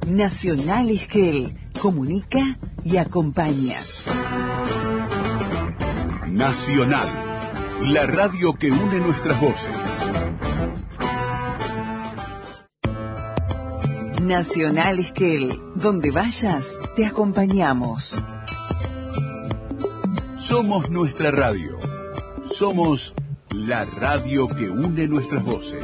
Nacional Esquel, comunica y acompaña. Nacional, la radio que une nuestras voces. Nacional Esquel, donde vayas, te acompañamos. Somos nuestra radio. Somos la radio que une nuestras voces.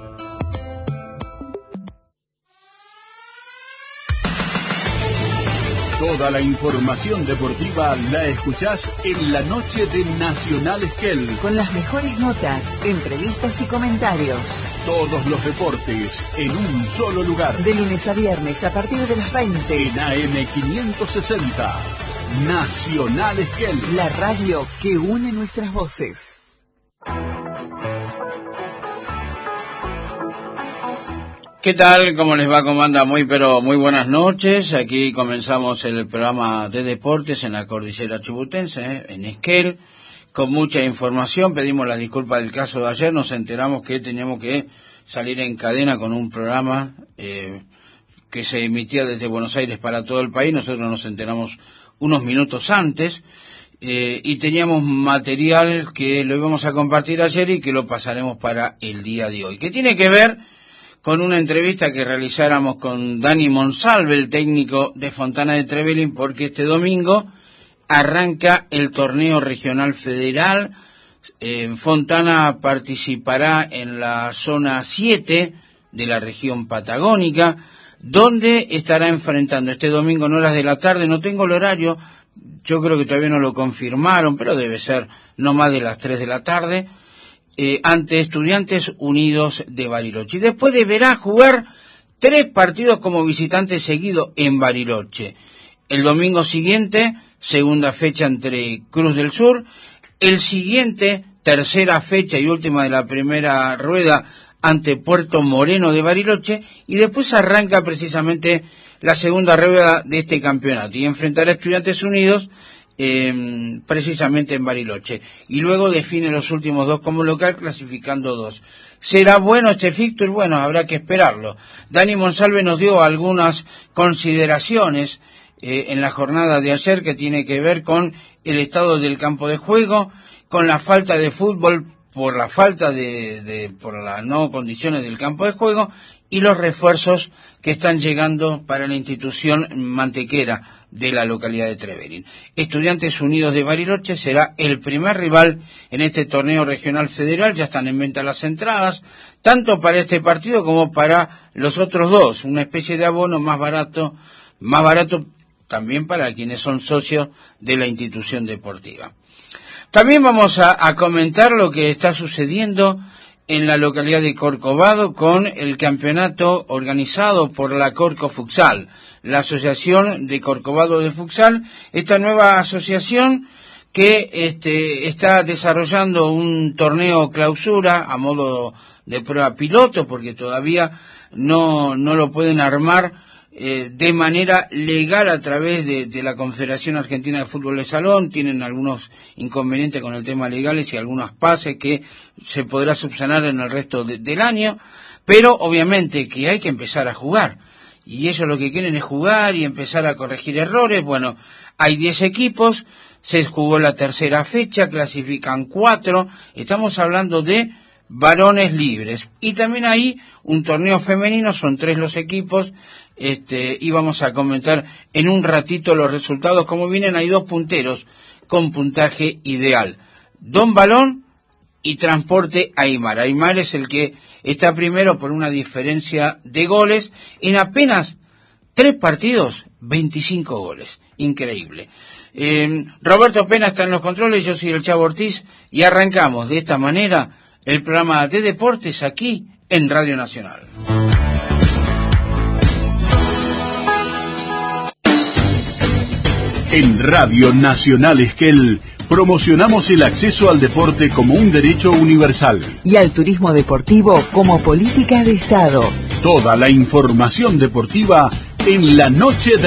Toda la información deportiva la escuchás en la noche de Nacional Esquel. Con las mejores notas, entrevistas y comentarios. Todos los deportes en un solo lugar. De lunes a viernes a partir de las 20. En AM 560. Nacional Esquel. La radio que une nuestras voces. ¿Qué tal? ¿Cómo les va? ¿Cómo anda? Muy buenas noches. Aquí comenzamos el programa de deportes en la cordillera chubutense, en Esquel, con mucha información. Pedimos la disculpa del caso de ayer. Nos enteramos que teníamos que salir en cadena con un programa que se emitía desde Buenos Aires para todo el país. Nosotros nos enteramos unos minutos antes y teníamos material que lo íbamos a compartir ayer y que lo pasaremos para el día de hoy, que tiene que ver con una entrevista que realizáramos con Dani Monsalve, el técnico de Fontana de Trevelin, porque este domingo arranca el torneo regional federal. Fontana participará en la zona 7 de la región patagónica, donde estará enfrentando este domingo en horas de la tarde. No tengo el horario, yo creo que todavía no lo confirmaron, pero debe ser no más de las 3 de la tarde, ante Estudiantes Unidos de Bariloche. Y después deberá jugar 3 partidos como visitante seguido en Bariloche. El domingo siguiente, segunda fecha entre Cruz del Sur. El siguiente, tercera fecha y última de la primera rueda, ante Puerto Moreno de Bariloche. Y después arranca precisamente la segunda rueda de este campeonato y enfrentará a Estudiantes Unidos precisamente en Bariloche, y luego define los últimos 2 como local, clasificando 2. ¿Será bueno este fixture? Bueno, habrá que esperarlo. Dani Monsalve nos dio algunas consideraciones en la jornada de ayer, que tiene que ver con el estado del campo de juego, con la falta de fútbol por la falta por las no condiciones del campo de juego, y los refuerzos que están llegando para la institución mantequera de la localidad de Trevelin. Estudiantes Unidos de Bariloche será el primer rival en este torneo regional federal. Ya están en venta las entradas, tanto para este partido como para los otros 2, una especie de abono más barato también para quienes son socios de la institución deportiva. También vamos a comentar lo que está sucediendo en la localidad de Corcovado con el campeonato organizado por la Corco Futsal, la Asociación de Corcovado de Futsal, esta nueva asociación que está desarrollando un torneo clausura a modo de prueba piloto, porque todavía no lo pueden armar de manera legal a través de la Confederación Argentina de Fútbol de Salón. Tienen algunos inconvenientes con el tema legales y algunos pases que se podrá subsanar en el resto del año, pero obviamente que hay que empezar a jugar, y ellos lo que quieren es jugar y empezar a corregir errores. Bueno, hay 10 equipos, se jugó la tercera fecha, clasifican 4, estamos hablando de varones libres, y también hay un torneo femenino, son 3 los equipos, y vamos a comentar en un ratito los resultados, como vienen. Hay 2 punteros con puntaje ideal, Don Balón y Transporte Aymar. Aymar es el que está primero por una diferencia de goles, en apenas 3 partidos, 25 goles, increíble. Roberto Pena está en los controles, yo soy el Chavo Ortiz, y arrancamos de esta manera el programa de deportes aquí en Radio Nacional. En Radio Nacional Esquel promocionamos el acceso al deporte como un derecho universal y al turismo deportivo como política de Estado. Toda la información deportiva en la noche de